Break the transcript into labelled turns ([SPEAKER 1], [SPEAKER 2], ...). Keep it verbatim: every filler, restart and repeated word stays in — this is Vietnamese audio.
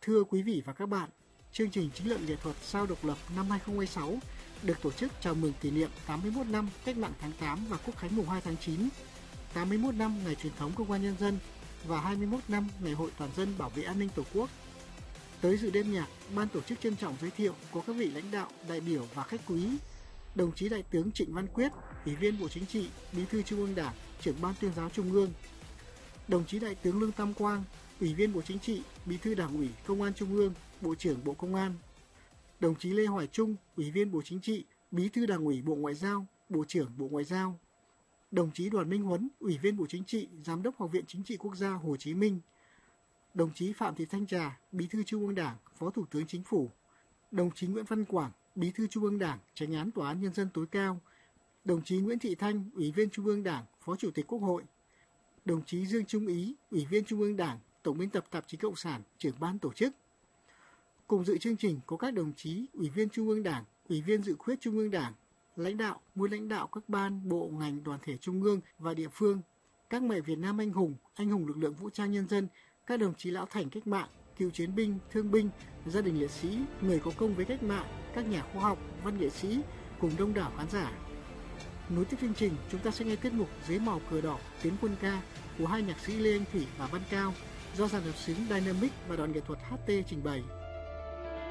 [SPEAKER 1] Thưa quý vị và các bạn, chương trình chính luận nghệ thuật Sao độc lập năm hai không hai sáu được tổ chức chào mừng kỷ niệm tám mươi mốt năm Cách mạng tháng tám và Quốc khánh mùng hai tháng chín, tám mươi mốt năm ngày truyền thống Công an Nhân dân và hai mươi mốt năm Ngày hội toàn dân bảo vệ an ninh Tổ quốc. Tới dự đêm nhạc, ban tổ chức trân trọng giới thiệu có các vị lãnh đạo, đại biểu và khách quý: đồng chí Đại tướng Trịnh Văn Quyết, Ủy viên Bộ Chính trị, Bí thư Trung ương Đảng, Trưởng ban Tuyên giáo Trung ương; đồng chí Đại tướng Lương Tam Quang, Ủy viên Bộ Chính trị, Bí thư Đảng ủy Công an Trung ương, Bộ trưởng Bộ Công an; đồng chí Lê Hoài Trung, Ủy viên Bộ Chính trị, Bí thư Đảng ủy Bộ Ngoại giao, Bộ trưởng Bộ Ngoại giao; đồng chí Đoàn Minh Huấn, Ủy viên Bộ Chính trị, Giám đốc Học viện Chính trị Quốc gia Hồ Chí Minh; đồng chí Phạm Thị Thanh Trà, Bí thư Trung ương Đảng, Phó Thủ tướng Chính phủ; đồng chí Nguyễn Văn Quảng, Bí thư Trung ương Đảng, Chánh án Tòa án Nhân dân tối cao; đồng chí Nguyễn Thị Thanh, Ủy viên Trung ương Đảng, Phó Chủ tịch Quốc hội; đồng chí Dương Trung Ý, Ủy viên Trung ương Đảng, Tổng biên tập Tạp chí Cộng sản, Trưởng ban tổ chức. Cùng dự chương trình có các đồng chí Ủy viên Trung ương Đảng, Ủy viên Dự khuyết Trung ương Đảng, lãnh đạo, nguyên lãnh đạo các ban, bộ, ngành, đoàn thể trung ương và địa phương, các mẹ Việt Nam anh hùng, anh hùng lực lượng vũ trang nhân dân, các đồng chí lão thành cách mạng, cựu chiến binh, thương binh, gia đình liệt sĩ, người có công với cách mạng, các nhà khoa học, văn nghệ sĩ cùng đông đảo khán giả. Nối tiếp chương trình, chúng ta sẽ nghe tiết mục Dưới màu cờ đỏ tiến quân ca của hai nhạc sĩ Lê Anh Thủy và Văn Cao do dàn hợp xướng Dynamic và đoàn nghệ thuật hát tê trình bày.